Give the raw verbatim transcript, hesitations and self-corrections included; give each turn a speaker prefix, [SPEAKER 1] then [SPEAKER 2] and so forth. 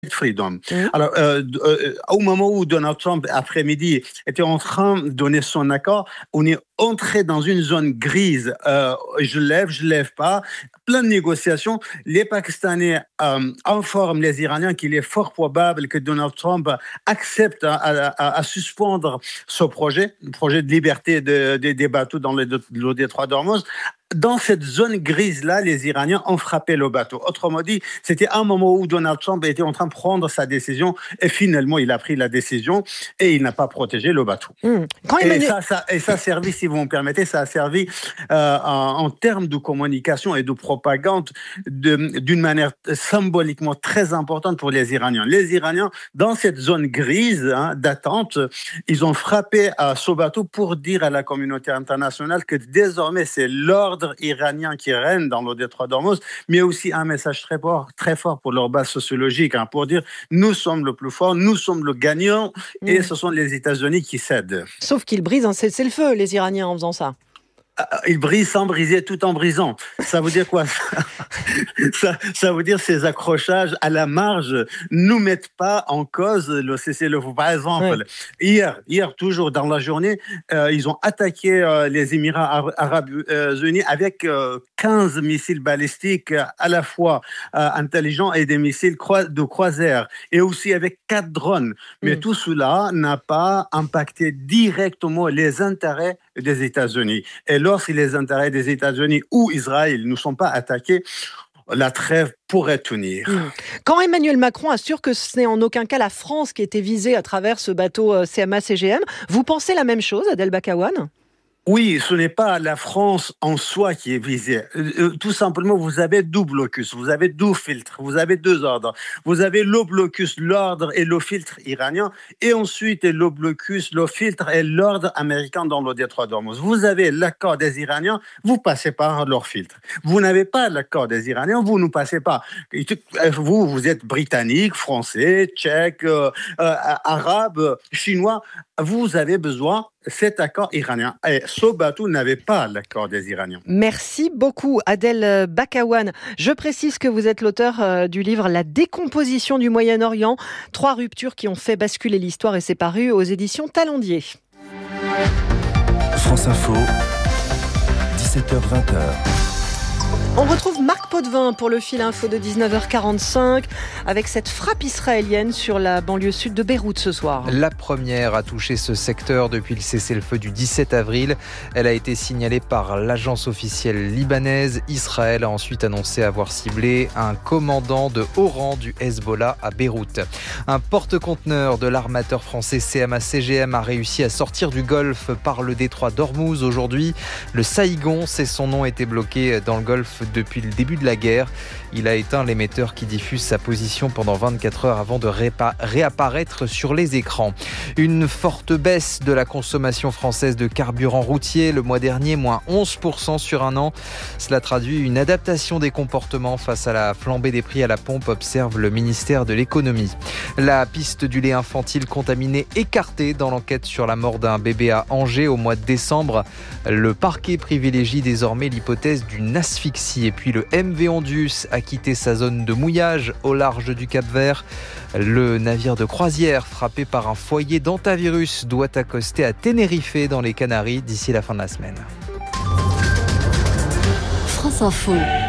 [SPEAKER 1] Freedom.
[SPEAKER 2] Mmh.
[SPEAKER 1] Alors, euh, euh, au moment où Donald Trump, après-midi, était en train de donner son accord, on est entré dans une zone grise. Euh, je lève, je lève pas. Plein de négociations. Les Pakistanais euh, informent les Iraniens qu'il est fort probable que Donald Trump accepte à, à, à suspendre ce projet, le projet de liberté de, de, des bateaux dans le, le détroit d'Ormuz. Dans cette zone grise-là, les Iraniens ont frappé le bateau. Autrement dit, c'était un moment où Donald Trump était en train de prendre sa décision et finalement, il a pris la décision et il n'a pas protégé le bateau.
[SPEAKER 2] Mmh. Quand
[SPEAKER 1] et,
[SPEAKER 2] Emmanuel...
[SPEAKER 1] ça, ça, et ça a servi, si vous me permettez, ça a servi euh, en, en termes de communication et de propagande de, d'une manière symboliquement très importante pour les Iraniens. Les Iraniens, dans cette zone grise hein, d'attente, ils ont frappé à ce bateau pour dire à la communauté internationale que désormais, c'est l'ordre iranien qui règne dans le détroit d'Ormuz, mais aussi un message très fort, très fort pour leur base sociologique, hein, pour dire nous sommes le plus fort, nous sommes le gagnant, mmh. et ce sont les États-Unis qui cèdent.
[SPEAKER 2] Sauf qu'ils brisent un cessez-le-feu, les Iraniens, en faisant ça.
[SPEAKER 1] Ils brisent sans briser, tout en brisant. Ça veut dire quoi ça, ça veut dire ces accrochages à la marge ne mettent pas en cause le cessez-le-feu. Par exemple, ouais. hier, hier, toujours dans la journée, euh, ils ont attaqué euh, les Émirats arabes unis avec euh, quinze missiles balistiques à la fois euh, intelligents et des missiles de croisière, et aussi avec quatre drones. Mais mmh. tout cela n'a pas impacté directement les intérêts des États-Unis. Et lorsque les intérêts des États-Unis ou Israël ne sont pas attaqués, la trêve pourrait tenir.
[SPEAKER 2] Mmh. Quand Emmanuel Macron assure que ce n'est en aucun cas la France qui était visée à travers ce bateau C M A C G M, vous pensez la même chose, Adel Bakawan ?
[SPEAKER 1] Oui, ce n'est pas la France en soi qui est visée. Euh, tout simplement, vous avez deux blocus, vous avez deux filtres, vous avez deux ordres. Vous avez le blocus, l'ordre et le filtre iranien, et ensuite le blocus, le filtre et l'ordre américain dans le détroit d'Ormuz. Vous avez l'accord des Iraniens, vous passez par leur filtre. Vous n'avez pas l'accord des Iraniens, vous ne passez pas. Vous, vous êtes britannique, français, tchèque, euh, euh, arabe, chinois. Vous avez besoin de cet accord iranien. Et ce bateau n'avait pas l'accord des Iraniens.
[SPEAKER 2] Merci beaucoup, Adel Bakawan. Je précise que vous êtes l'auteur euh, du livre « La décomposition du Moyen-Orient ». Trois ruptures qui ont fait basculer l'histoire, et c'est paru aux éditions Talendier.
[SPEAKER 3] France Info, dix-sept heures vingt.
[SPEAKER 2] On retrouve Marc Potvin pour le fil info de dix-neuf heures quarante-cinq avec cette frappe israélienne sur la banlieue sud de Beyrouth ce soir.
[SPEAKER 4] La première a touché ce secteur depuis le cessez-le-feu du dix-sept avril. Elle a été signalée par l'agence officielle libanaise. Israël a ensuite annoncé avoir ciblé un commandant de haut rang du Hezbollah à Beyrouth. Un porte-conteneur de l'armateur français C M A C G M a réussi à sortir du Golfe par le détroit d'Ormuz aujourd'hui. Le Saïgon, c'est son nom, était bloqué dans le Golfe depuis le début de la guerre. Il a éteint l'émetteur qui diffuse sa position pendant vingt-quatre heures avant de répa- réapparaître sur les écrans. Une forte baisse de la consommation française de carburant routier. Le mois dernier, moins onze pour cent sur un an. Cela traduit une adaptation des comportements face à la flambée des prix à la pompe, observe le ministère de l'économie. La piste du lait infantile contaminé écartée dans l'enquête sur la mort d'un bébé à Angers au mois de décembre. Le parquet privilégie désormais l'hypothèse d'une asphyxie. Et puis le M V Ondius a quitté sa zone de mouillage au large du Cap-Vert. Le navire de croisière frappé par un foyer d'hantavirus doit accoster à Tenerife dans les Canaries d'ici la fin de la semaine.
[SPEAKER 5] France Info.